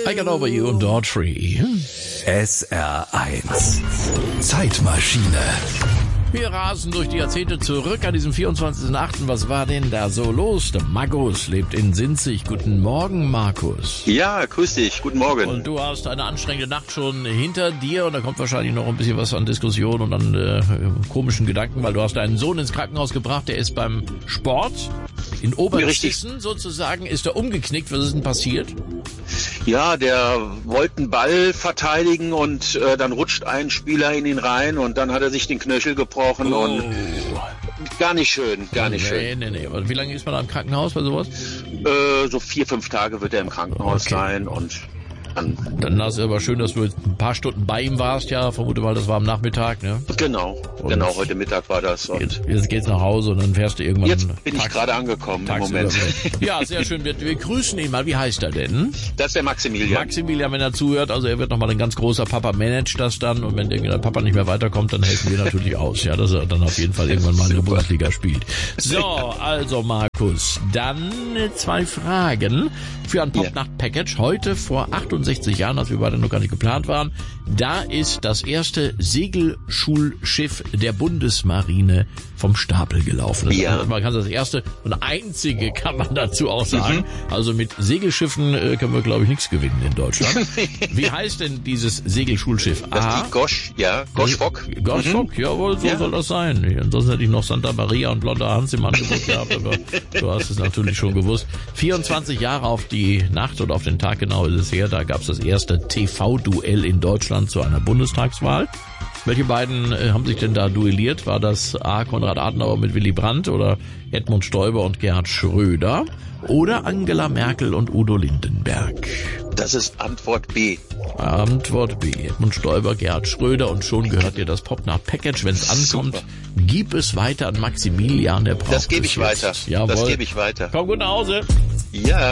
I Got Over You und Daughtry. SR1 Zeitmaschine. Wir rasen durch die Jahrzehnte zurück an diesem 24.8. Was war denn da so los? Der Markus lebt in Sinzig. Guten Morgen, Markus. Ja, grüß dich. Guten Morgen. Und du hast eine anstrengende Nacht schon hinter dir und da kommt wahrscheinlich noch ein bisschen was an Diskussion und an komischen Gedanken, weil du hast deinen Sohn ins Krankenhaus gebracht. Der ist beim Sport in Oberstissen sozusagen. Ist er umgeknickt? Was ist denn passiert? Ja, der wollte einen Ball verteidigen und dann rutscht ein Spieler in ihn rein und dann hat er sich den Knöchel gebrochen und gar nicht schön, schön. Nee. Aber wie lange ist man da im Krankenhaus bei sowas? So 4-5 Tage wird er im Krankenhaus sein und dann ist es aber schön, dass du jetzt ein paar Stunden bei ihm warst, ja, vermute mal, das war am Nachmittag, ne? Genau, heute Mittag war das. Und jetzt geht's nach Hause und dann fährst du irgendwann... Jetzt bin ich gerade angekommen im Moment. Ja, sehr schön, wir grüßen ihn mal, wie heißt er denn? Das ist der Maximilian. Maximilian, wenn er zuhört, also er wird nochmal ein ganz großer Papa, managt das dann und wenn irgendein Papa nicht mehr weiterkommt, dann helfen wir natürlich aus, ja, dass er dann auf jeden Fall irgendwann mal in der Bundesliga spielt. So, also Markus, dann 2 Fragen für ein Pop-Nacht-Package. Heute vor 68 Jahren, als wir beide noch gar nicht geplant waren, da ist das erste Segelschulschiff der Bundesmarine vom Stapel gelaufen. Man kann das erste und einzige, kann man dazu auch sagen. Also mit Segelschiffen können wir, glaube ich, nichts gewinnen in Deutschland. Wie heißt denn dieses Segelschulschiff? Das ist die Gosch, Goschfock. Goschfock, jawohl, so soll das sein. Ansonsten hätte ich noch Santa Maria und Blonder Hans im Angebot gehabt, aber du hast es natürlich schon gewusst. 24 Jahre auf die Nacht oder auf den Tag genau ist es her, da gab es das erste TV-Duell in Deutschland zu einer Bundestagswahl. Welche beiden haben sich denn da duelliert? War das A. Konrad Adenauer mit Willy Brandt oder Edmund Stoiber und Gerhard Schröder oder Angela Merkel und Udo Lindenberg? Das ist Antwort B. Antwort B. Edmund Stoiber, Gerhard Schröder und schon gehört dir das Pop-Nacht-Package. Wenn es ankommt, gib es weiter an Maximilian, der braucht es. Das gebe ich weiter. Jawohl. Das gebe ich weiter. Komm gut nach Hause. Ja.